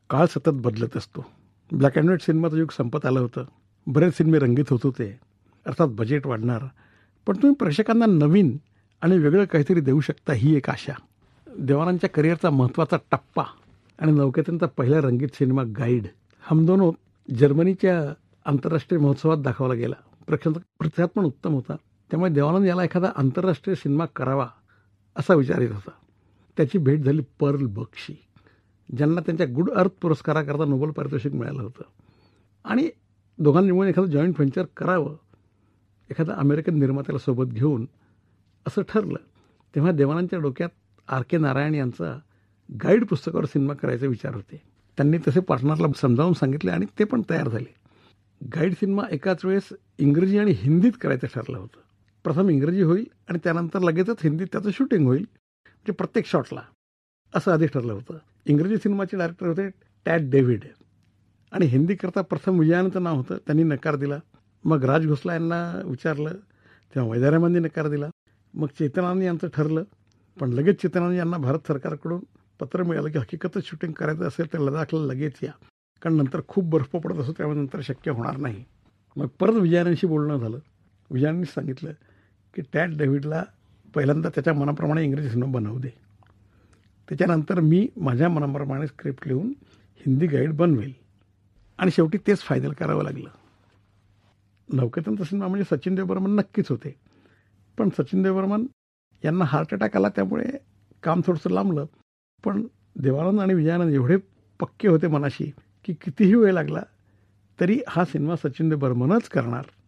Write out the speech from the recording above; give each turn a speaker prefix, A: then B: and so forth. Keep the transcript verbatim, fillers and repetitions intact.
A: काळ सतत बदलत असतो. ब्लॅक अँड व्हाईट सिनेमाचं युग संपत आलं होतं. बरेच सिनेमे रंगीत होत होते. अर्थात बजेट वाढणार, पण तुम्ही प्रेक्षकांना नवीन आणि वेगळं काहीतरी देऊ शकता ही एक आशा. देवानंदच्या करिअरचा महत्त्वाचा टप्पा आणि नौकेतनचा पहिला रंगीत सिनेमा गाईड हम दोनो जर्मनीच्या आंतरराष्ट्रीय महोत्सवात दाखवला गेला. प्रेक्षक प्रतिसाद पण उत्तम होता. त्यामुळे देवानंद याला एखादा आंतरराष्ट्रीय सिनेमा करावा असा विचार येत होता. त्याची भेट झाली पर्ल बक्षी, ज्यांना त्यांच्या गुड अर्थ पुरस्काराकरता नोबेल पारितोषिक मिळालं होतं. आणि दोघांनी मिळून एखादं जॉईंट व्हेंचर करावं, एखादा अमेरिकन निर्मात्याला सोबत घेऊन असं ठरलं. तेव्हा देवानंदच्या डोक्यात आर के नारायण यांचा गाईड पुस्तकावर सिनेमा करायचे विचार होते. त्यांनी तसे पार्टनरला समजावून सांगितले आणि ते पण तयार झाले. गाईड सिनेमा एकाच वेळेस इंग्रजी आणि हिंदीत करायचं ठरलं होतं. प्रथम इंग्रजी होईल आणि त्यानंतर लगेचच हिंदीत त्याचं शूटिंग होईल, म्हणजे प्रत्येक शॉटला, असं आधी ठरलं होतं. इंग्रजी सिनेमाचे डायरेक्टर होते टॅड डेव्हिड आणि हिंदीकरता प्रथम विजयानंदचं नाव होतं. त्यांनी नकार दिला. मग राज घोसला यांना विचारलं, तेव्हा वैद्यरामांनी नकार दिला. मग चेतनानंद यांचं ठरलं, पण लगेच चेतनानंद यांना भारत सरकारकडून पत्र मिळालं की हकीकतच शूटिंग करायचं असेल तर लडाखला लगेच या, कारण नंतर खूप बर्फ पडत असतो, त्यामुळे नंतर शक्य होणार नाही. मग परत विजयानंदशी बोलणं झालं. विजयानंदनी सांगितलं की टॅड डेव्हिडला पहिल्यांदा त्याच्या मनाप्रमाणे इंग्रजी सिनेमा बनवू दे, त्याच्यानंतर मी माझ्या मनाप्रमाणे स्क्रिप्ट लिहून हिंदी गाईड बनवेल. आणि शेवटी तेच फायनल करावं लागलं. नौकेतनचा सिनेमा म्हणजे सचिन देव बर्मन नक्कीच होते, पण सचिन देव बर्मन यांना हार्ट अटॅक आला, त्यामुळे काम थोडंसं लांबलं. पण देवानंद आणि विजयानंद एवढे पक्के होते मनाशी की कितीही वेळ लागला तरी हा सिनेमा सचिन देव बर्मनच करणार